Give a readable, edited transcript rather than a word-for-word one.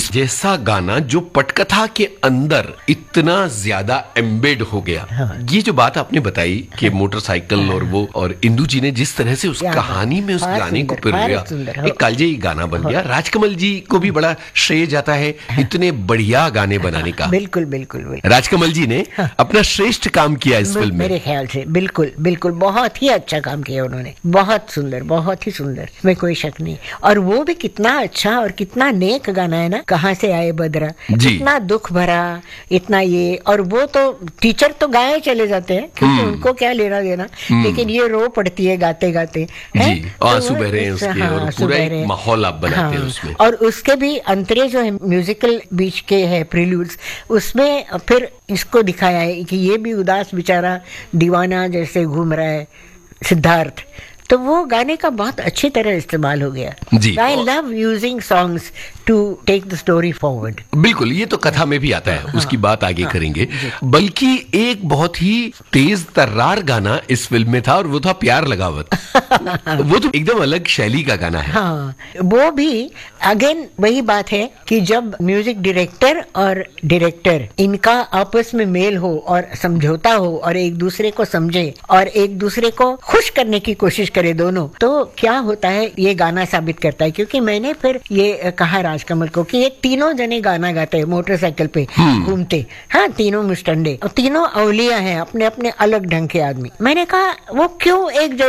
उस जैसा गाना जो पटकथा के अंदर इतना ज्यादा एम्बेड हो गया। ये जो बात आपने बताई कि मोटरसाइकिल और वो, और इंदू जी ने जिस तरह से उस कहानी में उस गाने को पिरोया, एक कालजयी गाना बन गया। राजकमल जी को भी बड़ा श्रेय जाता है इतने बढ़िया गाने बनाने का। बिल्कुल बिल्कुल बिल्कुल। राजकमल जी ने अपना श्रेष्ठ काम किया इस फिल्म में, मेरे ख्याल से। बिल्कुल बिल्कुल, बहुत ही अच्छा काम किया उन्होंने, बहुत सुंदर, बहुत ही सुंदर, इसमें कोई शक नहीं। और वो भी कितना अच्छा और कितना नेक गाना है ना, कहाँ से आए बदरा, इतना दुख भरा, इतना ये। और वो तो टीचर तो गाए चले जाते हैं क्योंकि उनको क्या लेना देना, लेकिन ये रो पड़ती है गाते गाते, आंसू बह रहे हैं उसके, और पूरा एक माहौल आप बनाते हैं उसमें। और उसके भी अंतरे जो है म्यूजिकल बीच के है प्रील्यूड्स, उसमें फिर इसको दिखाया है कि ये भी उदास बेचारा दीवाना जैसे घूम रहा है सिद्धार्थ। तो वो गाने का बहुत अच्छी तरह इस्तेमाल हो गया। I love using songs to take the story forward. बिल्कुल, ये तो कथा में भी आता है, उसकी बात आगे करेंगे। बल्कि एक बहुत ही तेज तर्रार गाना इस फिल्म में था, और वो था प्यार लगावत। वो तो एकदम अलग शैली का गाना है। हाँ, वो भी अगेन वही बात है कि जब म्यूजिक डायरेक्टर और डायरेक्टर इनका आपस में मेल हो और समझौता हो और एक दूसरे को समझे और एक दूसरे को खुश करने की कोशिश करे दोनों, तो क्या होता है ये गाना साबित करता है। क्योंकि मैंने फिर ये कहा राजकमल को कि ये तीनों जने गाना गाते हैं मोटरसाइकिल पे घूमते, हाँ, तीनों मुस्टंडे और तीनों अवलिया हैं, अपने अपने अलग ढंग के आदमी। मैंने कहा वो क्यों एक